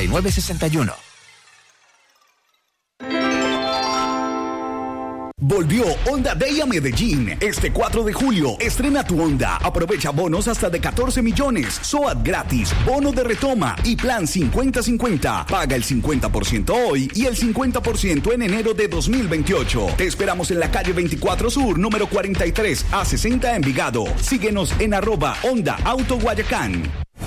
6961. Volvió Honda Day a Medellín. Este 4 de julio, estrena tu Honda. Aprovecha bonos hasta de 14 millones. SOAT gratis, bono de retoma y plan 50-50. Paga el 50% hoy y el 50% en enero de 2028. Te esperamos en la calle 24 Sur, número 43, A60 Envigado. Síguenos en @Honda Auto Guayacán.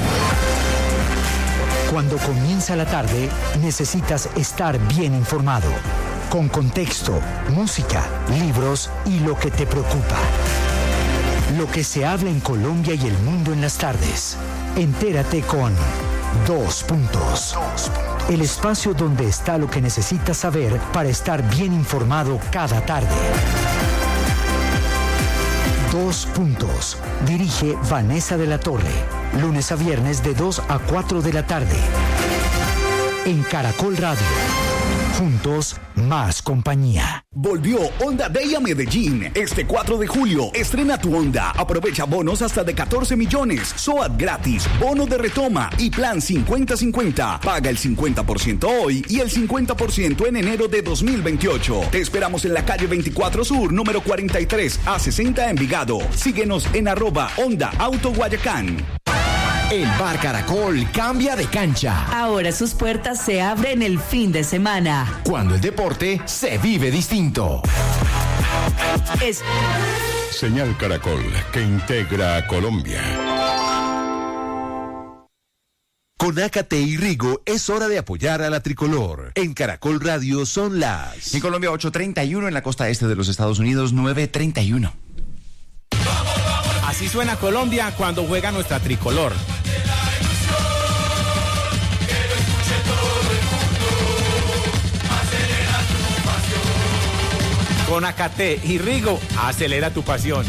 Cuando comienza la tarde, necesitas estar bien informado. Con contexto, música, libros y lo que te preocupa. Lo que se habla en Colombia y el mundo en las tardes. Entérate con 2 Puntos. El espacio donde está lo que necesitas saber para estar bien informado cada tarde. 2 Puntos. Dirige Vanessa de la Torre. Lunes a viernes de 2 a 4 de la tarde. En Caracol Radio. Juntos, más compañía. Volvió Honda Day a Medellín. Este 4 de julio, estrena tu Honda. Aprovecha bonos hasta de 14 millones. SOAT gratis, bono de retoma y plan 50-50. Paga el 50% hoy y el 50% en enero de 2028. Te esperamos en la calle 24 Sur, número 43, A60 Envigado. Síguenos en @Honda Auto Guayacán. El Bar Caracol cambia de cancha. Ahora sus puertas se abren el fin de semana. Cuando el deporte se vive distinto. Señal Caracol, que integra a Colombia. Con Ácate y Rigo es hora de apoyar a la tricolor. En Caracol Radio son las... En Colombia 8:31, en la costa este de los Estados Unidos 9:31. Así suena Colombia cuando juega nuestra tricolor. Con Ácate y Rigo, acelera tu pasión.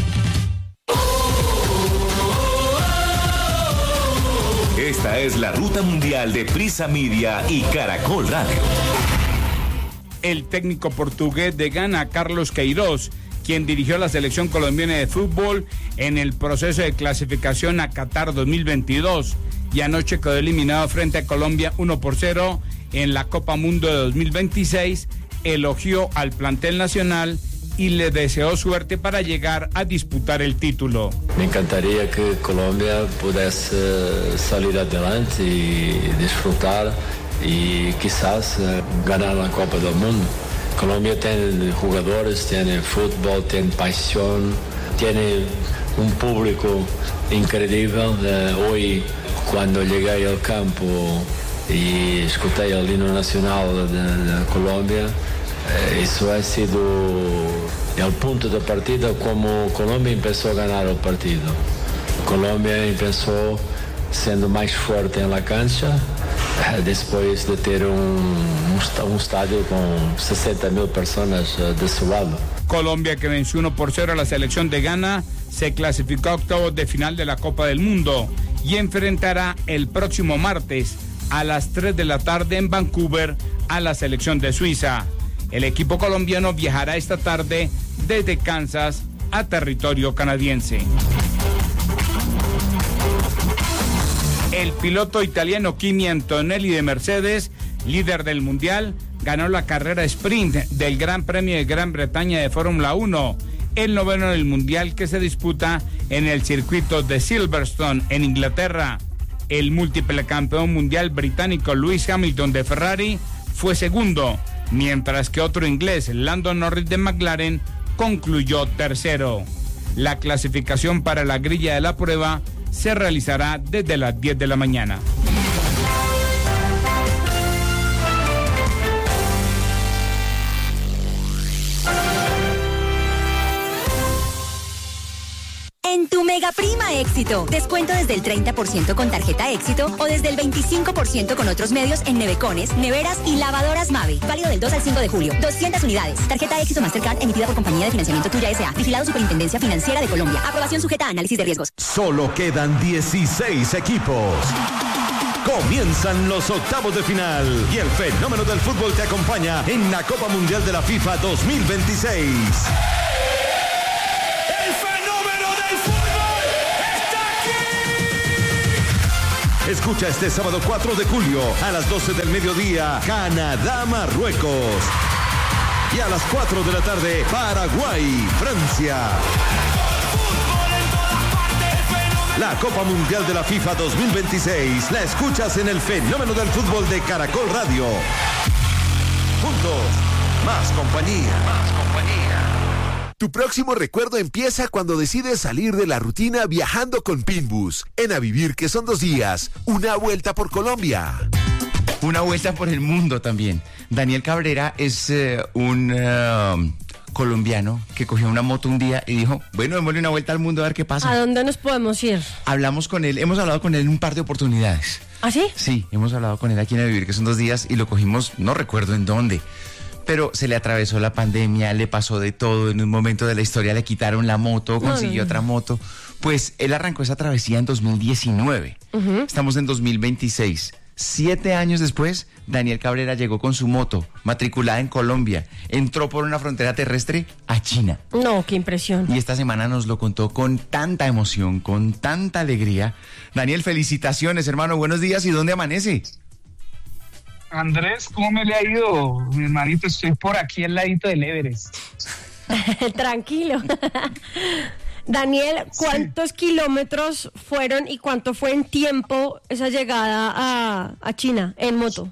Esta es la ruta mundial de Prisa Media y Caracol Radio. El técnico portugués de Ghana, Carlos Queiroz, quien dirigió la selección colombiana de fútbol en el proceso de clasificación a Qatar 2022 y anoche quedó eliminado frente a Colombia 1-0 en la Copa Mundo de 2026, elogió al plantel nacional y le deseó suerte para llegar a disputar el título. Me encantaría que Colombia pudiese salir adelante y disfrutar y quizás ganar la Copa del Mundo. Colombia tiene jugadores, tiene fútbol, tiene pasión, tiene un público increíble. Hoy, cuando llegué al campo y escuché el himno nacional de Colombia, eso ha sido el punto de partida como Colombia empezó a ganar el partido. Colombia empezó siendo más fuerte en la cancha después de tener un estadio con 60,000 personas de su lado. Colombia, que venció 1-0 a la selección de Ghana, se clasificó a octavos de final de la Copa del Mundo y enfrentará el próximo martes a las 3 de la tarde en Vancouver a la selección de Suiza. El equipo colombiano viajará esta tarde desde Kansas a territorio canadiense. El piloto italiano Kimi Antonelli de Mercedes, líder del Mundial, ganó la carrera sprint del Gran Premio de Gran Bretaña de Fórmula 1, el noveno del Mundial que se disputa en el circuito de Silverstone, en Inglaterra. El múltiple campeón mundial británico Lewis Hamilton de Ferrari fue segundo, mientras que otro inglés, Lando Norris de McLaren, concluyó tercero. La clasificación para la grilla de la prueba se realizará desde las 10 de la mañana. En tu Mega Prima Éxito, descuento desde el 30% con tarjeta Éxito o desde el 25% con otros medios en nevecones, neveras y lavadoras Mave. Válido del 2 al 5 de julio. 200 unidades. Tarjeta Éxito Mastercard emitida por Compañía de Financiamiento Tuya S.A. Vigilado Superintendencia Financiera de Colombia. Aprobación sujeta a análisis de riesgos. Solo quedan 16 equipos. Comienzan los octavos de final y el fenómeno del fútbol te acompaña en la Copa Mundial de la FIFA 2026. Escucha este sábado 4 de julio a las 12 del mediodía, Canadá-Marruecos. Y a las 4 de la tarde, Paraguay-Francia. La Copa Mundial de la FIFA 2026 la escuchas en el Fenómeno del Fútbol de Caracol Radio. Juntos, más compañía. Tu próximo recuerdo empieza cuando decides salir de la rutina viajando con Pinbus. En A Vivir, que son 2 días, una vuelta por Colombia. Una vuelta por el mundo también. Daniel Cabrera es un colombiano que cogió una moto un día y dijo, bueno, démosle una vuelta al mundo a ver qué pasa. ¿A dónde nos podemos ir? Hablamos con él, hemos hablado con él en un par de oportunidades. ¿Ah, sí? Sí, hemos hablado con él aquí en A Vivir, que son 2 días, y lo cogimos, no recuerdo en dónde. Pero se le atravesó la pandemia, le pasó de todo, en un momento de la historia le quitaron la moto, consiguió otra moto. Pues él arrancó esa travesía en 2019. Estamos en 2026. 7 años después, Daniel Cabrera llegó con su moto, matriculada en Colombia, entró por una frontera terrestre a China. No, qué impresión. Y esta semana nos lo contó con tanta emoción, con tanta alegría. Daniel, felicitaciones, hermano, buenos días. ¿Y dónde amanece? Andrés, ¿cómo me le ha ido? Mi hermanito, estoy por aquí al ladito del Everest. Tranquilo. Daniel, ¿cuántos kilómetros fueron y cuánto fue en tiempo esa llegada a China en moto?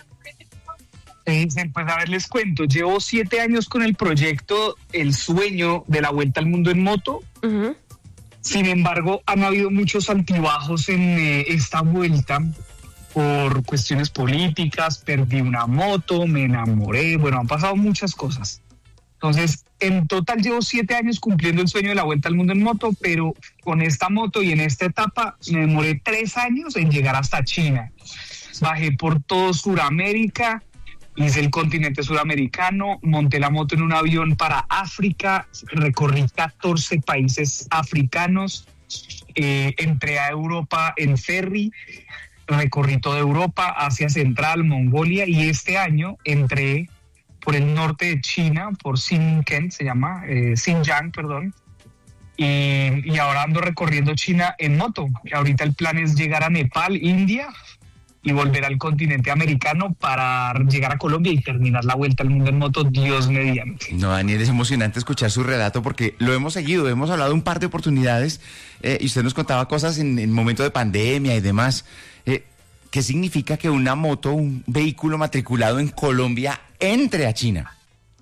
Pues a ver, les cuento. Llevo 7 años con el proyecto El Sueño de la Vuelta al Mundo en moto. Sin embargo, han habido muchos altibajos en esta vuelta. Por cuestiones políticas, perdí una moto, me enamoré, bueno, han pasado muchas cosas. Entonces, en total llevo 7 años cumpliendo el sueño de la Vuelta al Mundo en moto, pero con esta moto y en esta etapa me demoré 3 años en llegar hasta China. Bajé por todo Sudamérica, hice el continente sudamericano, monté la moto en un avión para África, recorrí 14 países africanos, entré a Europa en ferry, recorrí toda Europa, Asia Central, Mongolia, y este año entré por el norte de China, por Xinjiang, y ahora ando recorriendo China en moto. Ahorita el plan es llegar a Nepal, India, y volver al continente americano para llegar a Colombia y terminar la Vuelta al Mundo en moto, Dios mediante. No, Daniel, es emocionante escuchar su relato porque lo hemos seguido, hemos hablado un par de oportunidades y usted nos contaba cosas en momento de pandemia y demás. ¿Qué significa que una moto, un vehículo matriculado en Colombia, entre a China?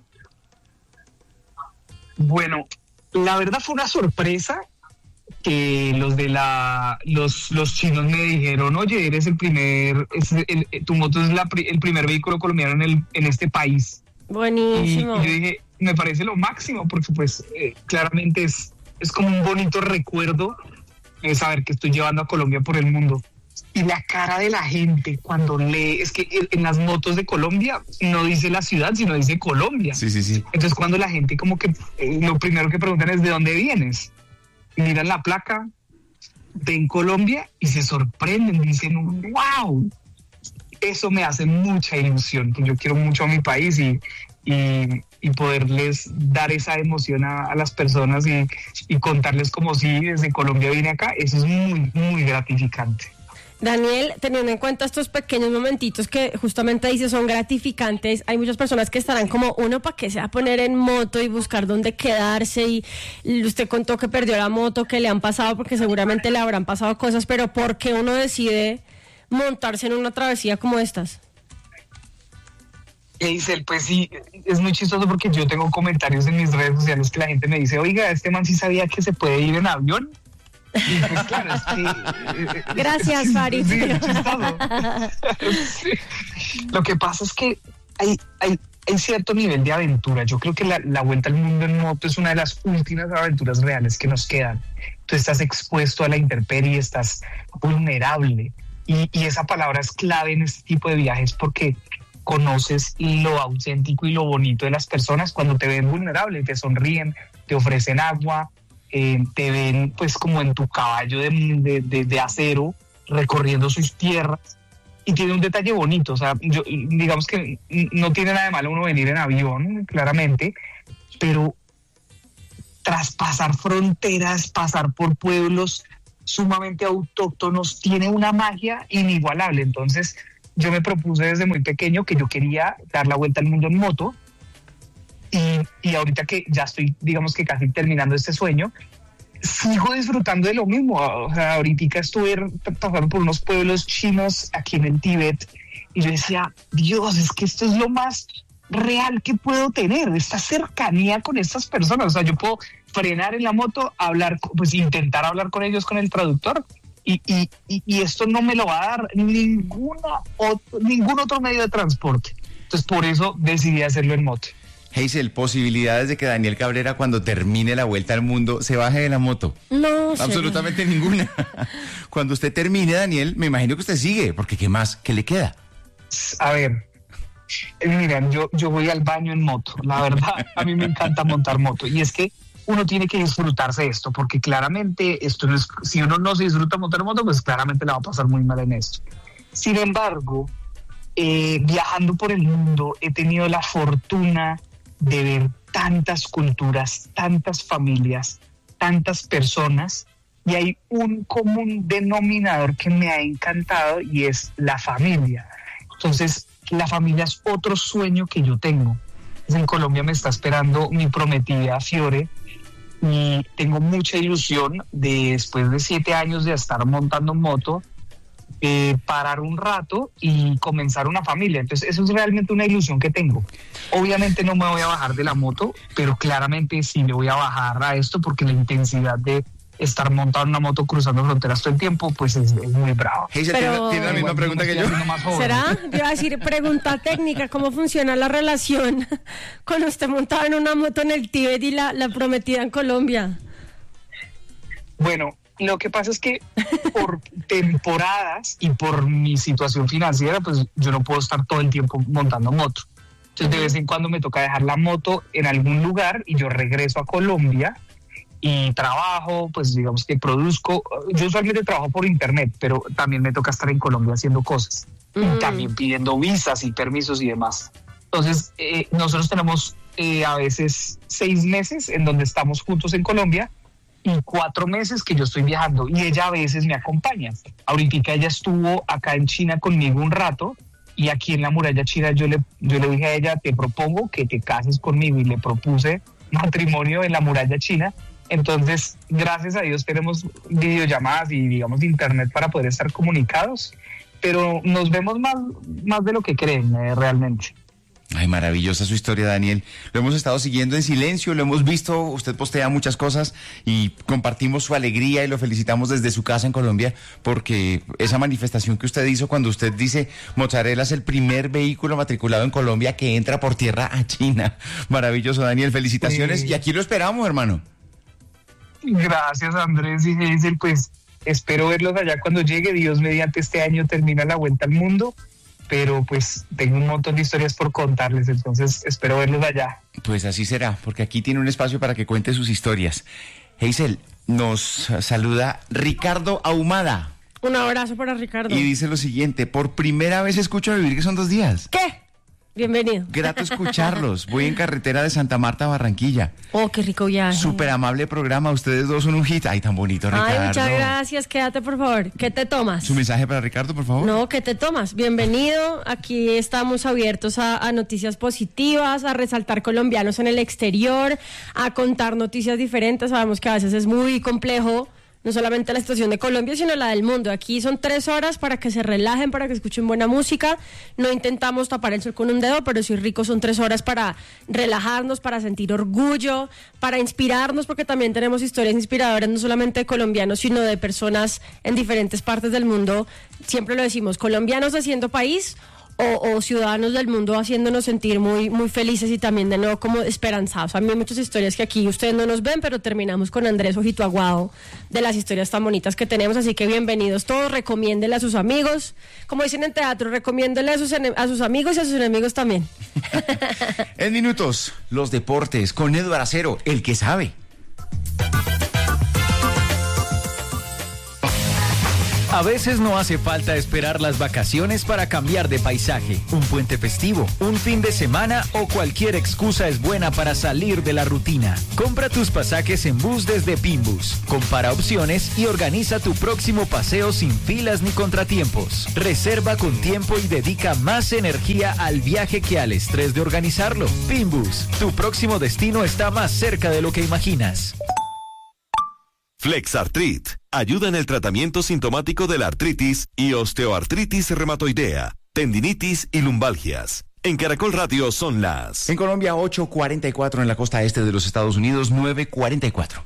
Bueno, la verdad fue una sorpresa que los chinos me dijeron, oye, eres el primer, tu moto es el primer vehículo colombiano en este país. Buenísimo. Y yo dije, me parece lo máximo, porque pues claramente es como un bonito recuerdo saber que estoy llevando a Colombia por el mundo. Y la cara de la gente cuando lee, es que en las motos de Colombia no dice la ciudad, sino dice Colombia. Sí. Entonces cuando la gente como que lo primero que preguntan es ¿de dónde vienes? Miran la placa, ven Colombia y se sorprenden, dicen ¡wow! Eso me hace mucha ilusión, que yo quiero mucho a mi país y poderles dar esa emoción a las personas y contarles como si desde Colombia vine acá, eso es muy, muy gratificante. Daniel, teniendo en cuenta estos pequeños momentitos que justamente dice son gratificantes, hay muchas personas que estarán como, uno, ¿para qué se va a poner en moto y buscar dónde quedarse? Y usted contó que perdió la moto, que le han pasado, porque seguramente le habrán pasado cosas, pero ¿por qué uno decide montarse en una travesía como estas? Eisel, pues sí, es muy chistoso porque yo tengo comentarios en mis redes sociales que la gente me dice, oiga, este man sí sabía que se puede ir en avión. Y pues claro, es que... Gracias, Farid. Sí, es chistoso. Sí. Lo que pasa es que hay cierto nivel de aventura. Yo creo que la Vuelta al Mundo en moto es una de las últimas aventuras reales que nos quedan. Tú estás expuesto a la intemperie, estás vulnerable. Y esa palabra es clave en este tipo de viajes porque conoces lo auténtico y lo bonito de las personas cuando te ven vulnerable, te sonríen, te ofrecen agua, te ven pues como en tu caballo de acero recorriendo sus tierras. Y tiene un detalle bonito, o sea, digamos que no tiene nada de malo uno venir en avión, claramente, pero traspasar fronteras, pasar por pueblos, sumamente autóctonos, tiene una magia inigualable. Entonces yo me propuse desde muy pequeño que yo quería dar la vuelta al mundo en moto, y ahorita que ya estoy, digamos que casi terminando este sueño, sigo disfrutando de lo mismo. O sea, ahorita estuve pasando por unos pueblos chinos aquí en el Tíbet y yo decía, Dios, es que esto es lo más real que puedo tener, esta cercanía con estas personas. O sea, yo puedo frenar en la moto, hablar, pues intentar hablar con ellos con el traductor, y esto no me lo va a dar ningún otro medio de transporte. Entonces por eso decidí hacerlo en moto. Hazel, posibilidades de que Daniel Cabrera, cuando termine la vuelta al mundo, se baje de la moto. No, absolutamente ninguna. Cuando usted termine, Daniel, me imagino que usted sigue, porque ¿qué más? ¿Qué le queda? A ver, miren, yo voy al baño en moto. La verdad, a mí me encanta montar moto. Y es que uno tiene que disfrutarse esto, porque claramente esto no es, si uno no se disfruta montar moto, pues claramente la va a pasar muy mal en esto. Sin embargo, viajando por el mundo, he tenido la fortuna de ver tantas culturas, tantas familias, tantas personas, y hay un común denominador que me ha encantado, y es la familia. Entonces, la familia es otro sueño que yo tengo. En Colombia me está esperando mi prometida Fiore, y tengo mucha ilusión de, después de 7 años de estar montando moto, parar un rato y comenzar una familia. Entonces eso es realmente una ilusión que tengo. Obviamente no me voy a bajar de la moto, pero claramente sí me voy a bajar a esto, porque la intensidad de estar montado en una moto cruzando fronteras todo el tiempo, pues es muy bravo. Hazel, ¿tiene la misma pregunta que yo? ¿Será? Yo iba a decir, pregunta técnica, ¿cómo funciona la relación con usted montado en una moto en el Tíbet y la prometida en Colombia? Bueno, lo que pasa es que por temporadas y por mi situación financiera, pues yo no puedo estar todo el tiempo montando moto. Entonces de vez en cuando me toca dejar la moto en algún lugar y yo regreso a Colombia y trabajo, pues digamos que produzco. Yo usualmente trabajo por internet, pero también me toca estar en Colombia haciendo cosas. Y también pidiendo visas y permisos y demás. Entonces nosotros tenemos a veces 6 meses en donde estamos juntos en Colombia, y 4 meses que yo estoy viajando, y ella a veces me acompaña. Ahorita ella estuvo acá en China conmigo un rato, y aquí en la muralla china yo le dije a ella, te propongo que te cases conmigo, y le propuse matrimonio en la muralla china. Entonces, gracias a Dios tenemos videollamadas y digamos internet para poder estar comunicados, pero nos vemos más de lo que creen realmente. Ay, maravillosa su historia, Daniel. Lo hemos estado siguiendo en silencio, lo hemos visto, usted postea muchas cosas y compartimos su alegría y lo felicitamos desde su casa en Colombia, porque esa manifestación que usted hizo cuando usted dice Mozzarella es el primer vehículo matriculado en Colombia que entra por tierra a China. Maravilloso, Daniel, felicitaciones, y aquí lo esperamos, hermano. Gracias, Andrés y Hazel, pues espero verlos allá cuando llegue. Dios mediante, este año termina la vuelta al mundo, pero pues tengo un montón de historias por contarles, entonces espero verlos allá. Pues así será, porque aquí tiene un espacio para que cuente sus historias. Hazel, nos saluda Ricardo Ahumada. Un abrazo para Ricardo. Y dice lo siguiente: por primera vez escucho a Vivir que son 2 días. ¿Qué? Bienvenido. Grato escucharlos. Voy en carretera de Santa Marta a Barranquilla. Oh, qué rico viaje. Súper amable programa. Ustedes dos son un hit. Ay, tan bonito, Ricardo. Ay, muchas gracias. Quédate, por favor. ¿Qué te tomas? ¿Su mensaje para Ricardo, por favor? No, ¿qué te tomas? Bienvenido. Aquí estamos abiertos a noticias positivas, a resaltar colombianos en el exterior, a contar noticias diferentes. Sabemos que a veces es muy complejo, no solamente la situación de Colombia, sino la del mundo. Aquí son 3 horas para que se relajen, para que escuchen buena música. No intentamos tapar el sol con un dedo, pero sí rico, son 3 horas para relajarnos, para sentir orgullo, para inspirarnos, porque también tenemos historias inspiradoras, no solamente de colombianos, sino de personas en diferentes partes del mundo. Siempre lo decimos, colombianos haciendo país, o ciudadanos del mundo haciéndonos sentir muy, muy felices y también de nuevo como esperanzados. A mí hay muchas historias que aquí ustedes no nos ven, pero terminamos con Andrés Ojito Aguado de las historias tan bonitas que tenemos, así que bienvenidos todos, recomiéndenle a sus amigos, como dicen en teatro, recomiéndenle a sus amigos y a sus enemigos también. En minutos, los deportes con Eduardo Acero, el que sabe. A veces no hace falta esperar las vacaciones para cambiar de paisaje. Un puente festivo, un fin de semana o cualquier excusa es buena para salir de la rutina. Compra tus pasajes en bus desde Pinbus. Compara opciones y organiza tu próximo paseo sin filas ni contratiempos. Reserva con tiempo y dedica más energía al viaje que al estrés de organizarlo. Pinbus, tu próximo destino está más cerca de lo que imaginas. Flexartrit ayuda en el tratamiento sintomático de la artritis y osteoartritis reumatoidea, tendinitis y lumbalgias. En Caracol Radio son las... En Colombia, 8:44, en la costa este de los Estados Unidos, 9:44.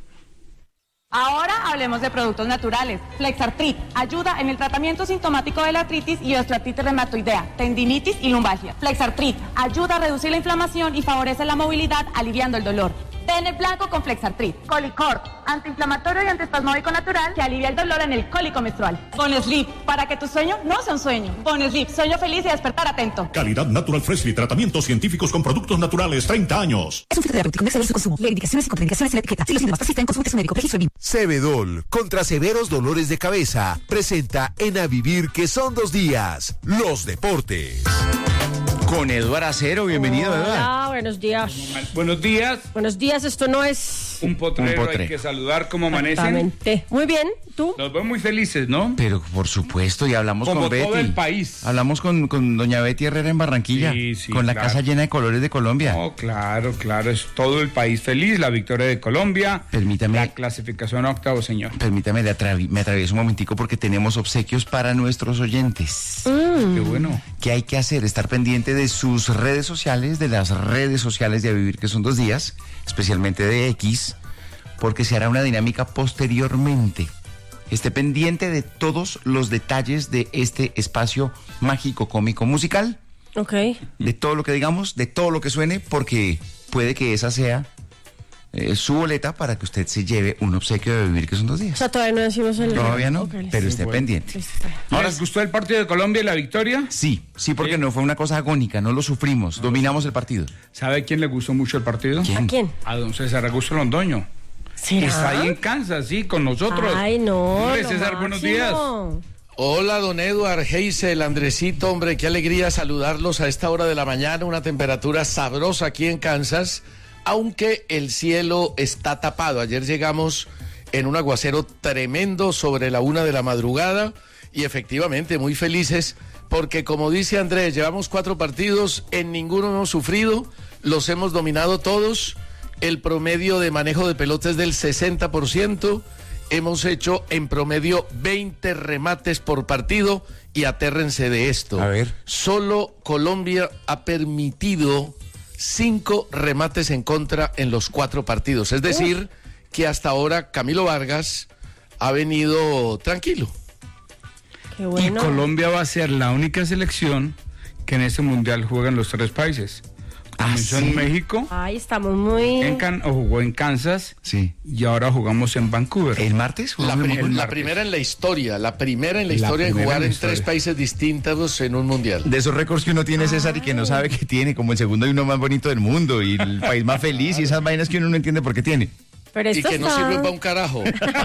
Ahora hablemos de productos naturales. Flexartrit ayuda en el tratamiento sintomático de la artritis y osteoartritis reumatoidea, tendinitis y lumbalgia. Flexartrit ayuda a reducir la inflamación y favorece la movilidad, aliviando el dolor. Ten el blanco con Flexartrit. Colicort, antiinflamatorio y antiespasmódico natural que alivia el dolor en el cólico menstrual. Bonesleep, para que tu sueño no sea un sueño. Bonesleep, sueño feliz y despertar atento. Calidad Natural Freshly, tratamientos científicos con productos naturales, 30 años. Es un fitoterapéutico, no exceder su consumo. Lee indicaciones y contraindicaciones en la etiqueta. Si los síntomas persisten, consulte a su médico. Registro BIM. Cebedol, contra severos dolores de cabeza, presenta en A Vivir que son 2 días, los deportes. Con Eduardo Acero, bienvenido, Eduardo. Hola, buenos días. Buenos días. Buenos días, esto no es... Un potrero, hay que saludar, ¿cómo amanecen? Exactamente. Muy bien, ¿tú? Nos vemos muy felices, ¿no? Pero por supuesto, y hablamos como con Betty. Como todo el país. Hablamos con doña Betty Herrera en Barranquilla, sí, con la claro. casa llena de colores de Colombia. Oh, claro, es todo el país feliz, la victoria de Colombia. Permítame. La clasificación a octavo, señor. Permítame, me atravieso un momentico porque tenemos obsequios para nuestros oyentes. Qué bueno. ¿Qué hay que hacer? Estar pendiente de sus redes sociales, de las redes sociales de A Vivir que son 2 días, especialmente de X, porque se hará una dinámica posteriormente. Esté pendiente de todos los detalles de este espacio mágico, cómico, musical. Ok. De todo lo que digamos, de todo lo que suene, porque puede que esa sea su boleta para que usted se lleve un obsequio de Vivir que son 2 días. O sea, todavía no decimos el... Todavía no, okay, pero esté pendiente. Ahora, ¿les gustó el partido de Colombia y la victoria? Sí, porque no fue una cosa agónica, no lo sufrimos, dominamos el partido. ¿Sabe a quién le gustó mucho el partido? ¿Quién? ¿A quién? A don César Augusto Londoño. ¿Será? Está ahí en Kansas, sí, con nosotros. Ay, no. Hombre, César, buenos días. Hola, don Eduard, Heisel, Andresito, hombre, qué alegría saludarlos a esta hora de la mañana, una temperatura sabrosa aquí en Kansas, aunque el cielo está tapado. Ayer llegamos en un aguacero tremendo sobre la 1 de la madrugada y efectivamente muy felices porque, como dice Andrés, llevamos 4 partidos, en ninguno hemos sufrido, los hemos dominado todos. El promedio de manejo de pelota es del 60%. Hemos hecho en promedio 20 remates por partido y atérrense de esto. A ver. Solo Colombia ha permitido 5 remates en contra en los 4 partidos. Es decir, que hasta ahora Camilo Vargas ha venido tranquilo. Qué bueno. Y Colombia va a ser la única selección que en este mundial juega en los 3 países. Comenzó en México. Ay, estamos muy... Jugó en Kansas. Sí. Y ahora jugamos en Vancouver. ¿El martes? La primera en la historia en jugar en 3 países distintos en un mundial. De esos récords que uno tiene, César, y que no sabe que tiene, como el segundo y uno más bonito del mundo, y el país más feliz, y esas vainas que uno no entiende por qué tiene. Pero y que no sirve para un carajo.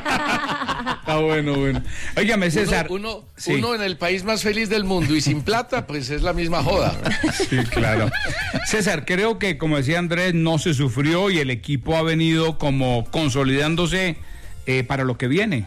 Está bueno. Óigame, César. Uno en el país más feliz del mundo y sin plata, pues es la misma joda. Sí, claro. César, creo que, como decía Andrés, no se sufrió y el equipo ha venido como consolidándose para lo que viene.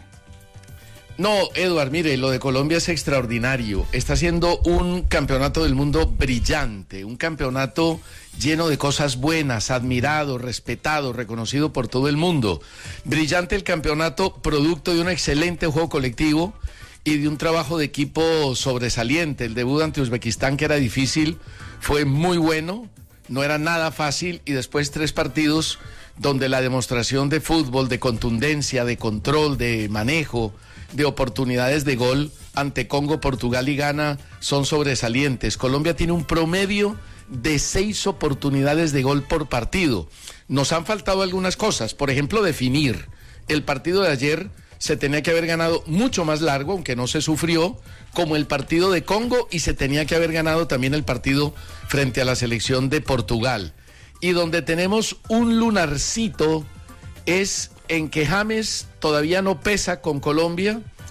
No, Eduard, mire, lo de Colombia es extraordinario. Está siendo un campeonato del mundo brillante, un campeonato lleno de cosas buenas, admirado, respetado, reconocido por todo el mundo. Brillante el campeonato, producto de un excelente juego colectivo y de un trabajo de equipo sobresaliente. El debut ante Uzbekistán, que era difícil, fue muy bueno, no era nada fácil, y después 3 partidos donde la demostración de fútbol, de contundencia, de control, de manejo, de oportunidades de gol ante Congo, Portugal y Ghana son sobresalientes. Colombia tiene un promedio de 6 oportunidades de gol por partido. Nos han faltado algunas cosas, por ejemplo, definir. El partido de ayer se tenía que haber ganado mucho más largo, aunque no se sufrió, como el partido de Congo, y se tenía que haber ganado también el partido frente a la selección de Portugal. Y donde tenemos un lunarcito es en que James todavía no pesa con Colombia,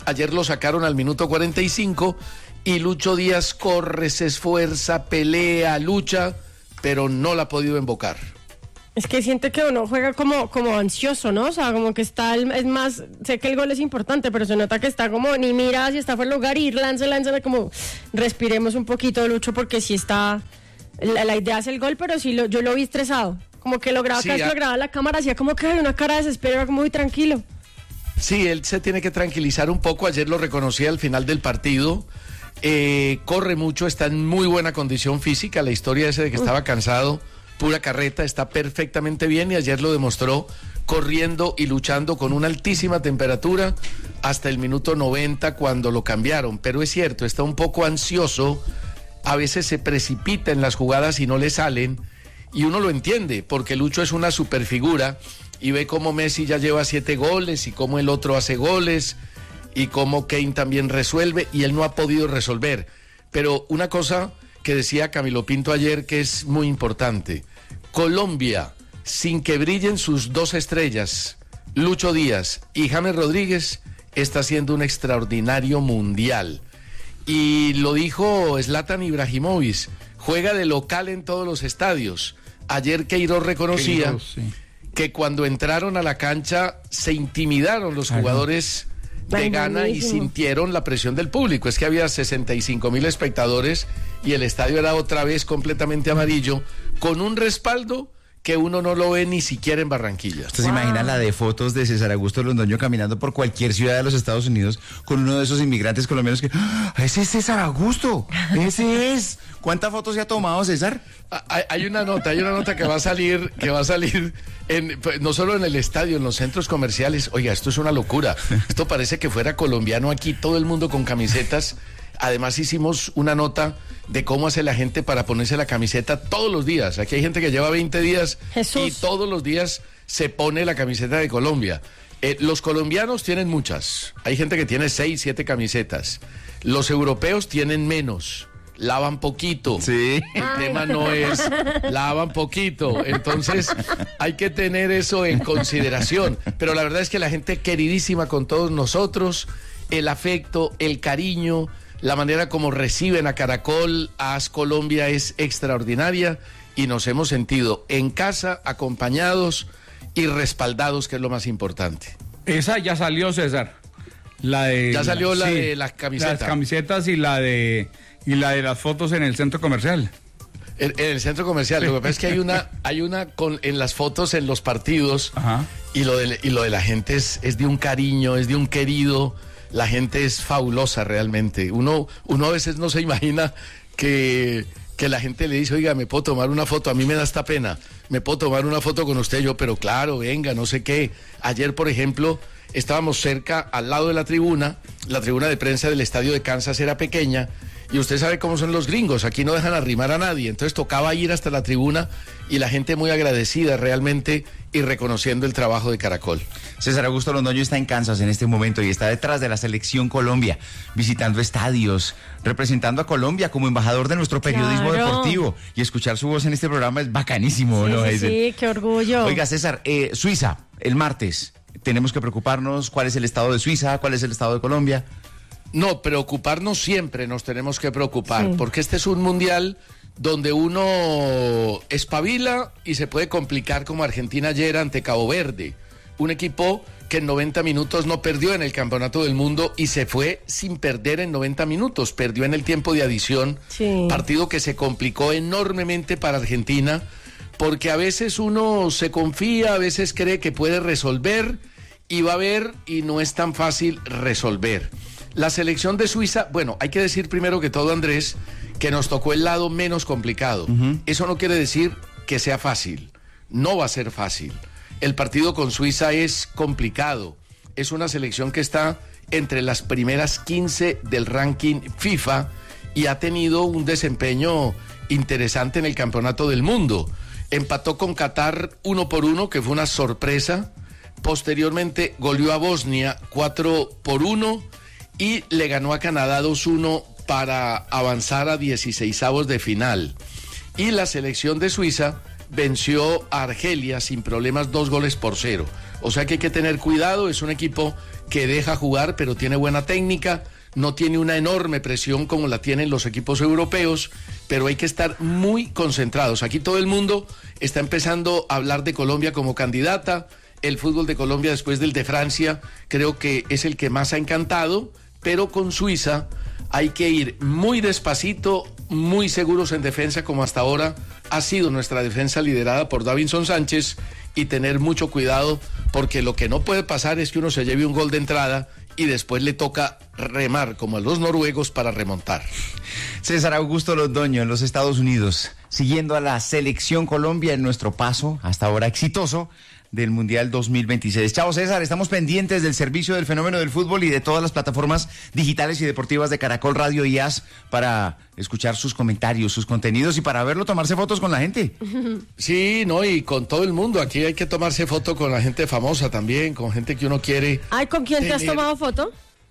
Ayer lo sacaron al minuto 45 y Lucho Díaz corre, se esfuerza, pelea, lucha, pero no la ha podido invocar. Es que siente que uno juega como ansioso, ¿no? O sea, como que está, es más, sé que el gol es importante, pero se nota que está como, ni mira si está fuera del lugar y lanza, como respiremos un poquito, Lucho, porque sí está, la idea es el gol, pero sí yo lo vi estresado. Como que lograba, sí, lo grababa la cámara, hacía como que hay una cara de desespero, era como muy tranquilo. Sí, él se tiene que tranquilizar un poco, ayer lo reconocí al final del partido, corre mucho, está en muy buena condición física, la historia esa de que estaba cansado, pura carreta, está perfectamente bien y ayer lo demostró corriendo y luchando con una altísima temperatura hasta el minuto 90 cuando lo cambiaron, pero es cierto, está un poco ansioso, a veces se precipita en las jugadas y no le salen y uno lo entiende porque Lucho es una superfigura y ve cómo Messi ya lleva 7 goles y cómo el otro hace goles y cómo Kane también resuelve y él no ha podido resolver, pero una cosa que decía Camilo Pinto ayer que es muy importante. Colombia, sin que brillen sus 2 estrellas, Lucho Díaz y James Rodríguez, está haciendo un extraordinario mundial. Y lo dijo Zlatan Ibrahimovic, juega de local en todos los estadios. Ayer Queiroz reconocía que cuando entraron a la cancha se intimidaron los jugadores de Ghana y sintieron la presión del público. Es que había 65,000 espectadores y el estadio era otra vez completamente amarillo, con un respaldo que uno no lo ve ni siquiera en Barranquilla. ¿Usted se imagina la de fotos de César Augusto Londoño caminando por cualquier ciudad de los Estados Unidos con uno de esos inmigrantes colombianos que ¡ah, ese es César Augusto! ¡Ese es! ¿Cuántas fotos se ha tomado, César? Hay una nota que va a salir no solo en el estadio, en los centros comerciales. Oiga, esto es una locura. Esto parece que fuera colombiano aquí, todo el mundo con camisetas. Además hicimos una nota de cómo hace la gente para ponerse la camiseta todos los días. Aquí hay gente que lleva 20 días y todos los días se pone la camiseta de Colombia. Los colombianos tienen muchas. Hay gente que tiene 6, 7 camisetas. Los europeos tienen menos. Lavan poquito. Sí. El tema no es lavan poquito. Entonces hay que tener eso en consideración. Pero la verdad es que la gente queridísima con todos nosotros, el afecto, el cariño, la manera como reciben a Caracol, a AS Colombia es extraordinaria y nos hemos sentido en casa, acompañados y respaldados, que es lo más importante. Esa ya salió, César. Ya salió la de las camisetas. Las camisetas y la de las fotos en el centro comercial. En el centro comercial. Lo que pasa es que hay una en las fotos en los partidos. Ajá. y lo de la gente es de un cariño, es de un querido. La gente es fabulosa realmente. Uno a veces no se imagina que la gente le dice, oiga, ¿me puedo tomar una foto? A mí me da esta pena. ¿Me puedo tomar una foto con usted? Yo, pero claro, venga, no sé qué. Ayer, por ejemplo, estábamos cerca, al lado de la tribuna de prensa del estadio de Kansas era pequeña, y usted sabe cómo son los gringos, aquí no dejan arrimar a nadie, entonces tocaba ir hasta la tribuna y la gente muy agradecida realmente y reconociendo el trabajo de Caracol. César Augusto Londoño está en Kansas en este momento y está detrás de la selección Colombia, visitando estadios, representando a Colombia como embajador de nuestro periodismo deportivo, y escuchar su voz en este programa es bacanísimo, ¿no? Sí, qué orgullo. Oiga, César, Suiza, el martes, ¿tenemos que preocuparnos? ¿Cuál es el estado de Suiza? ¿Cuál es el estado de Colombia? No, preocuparnos siempre nos tenemos que preocupar, porque este es un mundial donde uno espabila y se puede complicar, como Argentina ayer ante Cabo Verde, un equipo que en 90 minutos no perdió en el Campeonato del Mundo y se fue sin perder en 90 minutos, perdió en el tiempo de adición, partido que se complicó enormemente para Argentina, porque a veces uno se confía, a veces cree que puede resolver y va a ver y no es tan fácil resolver. La selección de Suiza, bueno, hay que decir primero que todo, Andrés, que nos tocó el lado menos complicado. Eso no quiere decir que sea fácil, no va a ser fácil. El partido con Suiza es complicado, es una selección que está entre las primeras 15 del ranking FIFA y ha tenido un desempeño interesante en el Campeonato del Mundo. Empató con Qatar 1-1, que fue una sorpresa. Posteriormente goleó a Bosnia 4-1 y le ganó a Canadá 2-1 para avanzar a 16avos de final. Y la selección de Suiza venció a Argelia sin problemas 2-0. O sea que hay que tener cuidado, es un equipo que deja jugar, pero tiene buena técnica, no tiene una enorme presión como la tienen los equipos europeos, pero hay que estar muy concentrados. Aquí todo el mundo está empezando a hablar de Colombia como candidata. El fútbol de Colombia, después del de Francia, creo que es el que más ha encantado, pero con Suiza hay que ir muy despacito, muy seguros en defensa, como hasta ahora ha sido nuestra defensa liderada por Davinson Sánchez, y tener mucho cuidado, porque lo que no puede pasar es que uno se lleve un gol de entrada y después le toca remar como a los noruegos para remontar. César Augusto Londoño en los Estados Unidos, siguiendo a la selección Colombia en nuestro paso, hasta ahora exitoso, del Mundial 2026. Chao, César, estamos pendientes del servicio del fenómeno del fútbol y de todas las plataformas digitales y deportivas de Caracol Radio y AS para escuchar sus comentarios, sus contenidos y para verlo tomarse fotos con la gente. Sí, no, y con todo el mundo. Aquí hay que tomarse foto con la gente famosa también, con gente que uno quiere. Ay, ¿con quién te has tomado foto?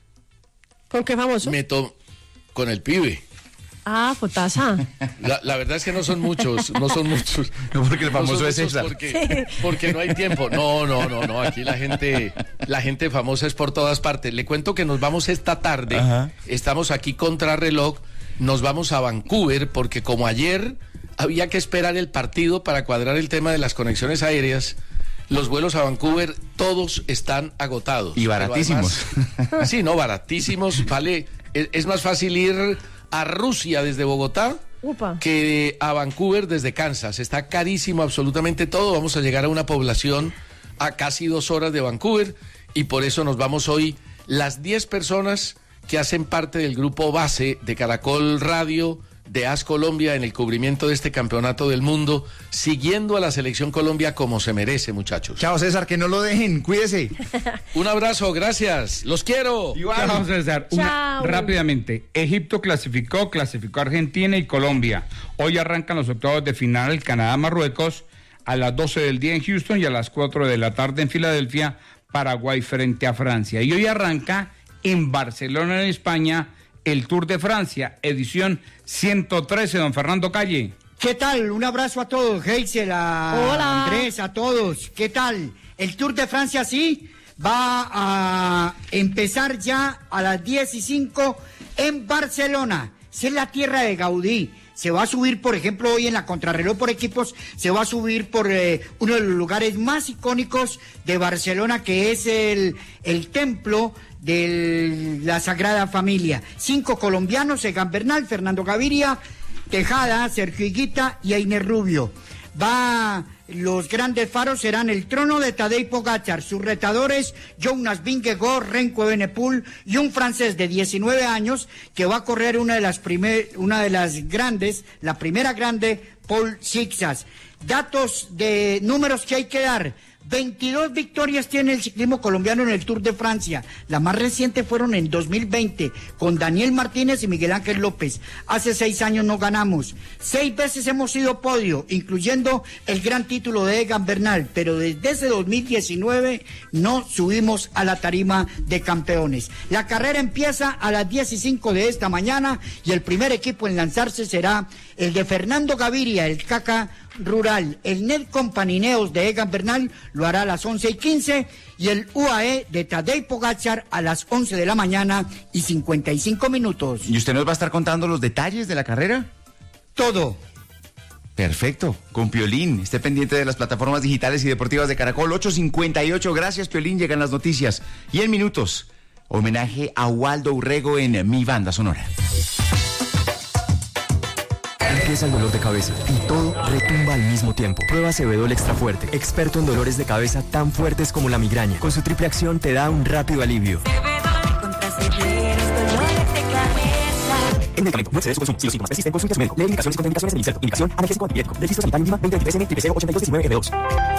¿Con qué famoso? Con el pibe. Ah, fotaza. La verdad es que no son muchos. No, porque el famoso es César. Porque no hay tiempo. No, aquí la gente famosa es por todas partes. Le cuento que nos vamos esta tarde. Ajá. Estamos aquí contrarreloj. Nos vamos a Vancouver porque como ayer había que esperar el partido para cuadrar el tema de las conexiones aéreas, los vuelos a Vancouver todos están agotados. Y baratísimos. Además, sí, no, baratísimos. Vale, es más fácil ir a Rusia desde Bogotá que a Vancouver desde Kansas. Está carísimo absolutamente todo. Vamos a llegar a una población a casi 2 horas de Vancouver y por eso nos vamos hoy las 10 personas que hacen parte del grupo base de Caracol Radio, de AS Colombia en el cubrimiento de este campeonato del mundo, siguiendo a la selección Colombia como se merece, muchachos. Chao, César, que no lo dejen, cuídese. Un abrazo, gracias, los quiero. Igual. Chao, César. Rápidamente, Egipto clasificó Argentina y Colombia. Hoy arrancan los octavos de final, Canadá-Marruecos, a las 12 del día en Houston y a las 4 de la tarde en Filadelfia, Paraguay frente a Francia. Y hoy arranca en Barcelona, en España, el Tour de Francia, edición 113, don Fernando Calle. ¿Qué tal? Un abrazo a todos, Heysel, Hola. Andrés, a todos. ¿Qué tal? El Tour de Francia, sí, va a empezar ya a las 10:05 en Barcelona. Esa es la tierra de Gaudí. Se va a subir, por ejemplo, hoy en la contrarreloj por equipos, se va a subir por uno de los lugares más icónicos de Barcelona, que es el templo de la Sagrada Familia. 5 colombianos, Egan Bernal, Fernando Gaviria, Tejada, Sergio Higuita y Einer Rubio. Los grandes faros serán el Trono de Tadej Pogačar, sus retadores Jonas Vingegaard, Remco Evenepoel y un francés de 19 años que va a correr la primera grande, Paul Sixas. Datos de números que hay que dar. 22 victorias tiene el ciclismo colombiano en el Tour de Francia. La más reciente fueron en 2020 con Daniel Martínez y Miguel Ángel López. Hace 6 años no ganamos. 6 veces hemos sido podio, incluyendo el gran título de Egan Bernal, pero desde ese 2019 no subimos a la tarima de campeones. La carrera empieza a las 10:05 de esta mañana y el primer equipo en lanzarse será el de Fernando Gaviria, el Caca Rural. El Net Company Neos de Egan Bernal lo hará a las 11:15 y el UAE de Tadej Pogačar a las 11 de la mañana y 55 minutos. ¿Y usted nos va a estar contando los detalles de la carrera? Todo. Perfecto, con Piolín. Esté pendiente de las plataformas digitales y deportivas de Caracol. 8:58, gracias Piolín, llegan las noticias. Y en minutos, homenaje a Waldo Urrego en Mi Banda Sonora. Empieza el dolor de cabeza y todo retumba al mismo tiempo. Prueba Cebedol Extra Fuerte, experto en dolores de cabeza tan fuertes como la migraña. Con su triple acción te da un rápido alivio. El medicamento no excede su consumo. Si los síntomas persisten, consulte a su médico. Lee indicaciones y contraindicaciones del inserto. Indicación, analgésico antipirético. Registro sanitario INVIMA 2023 N 08219 F2.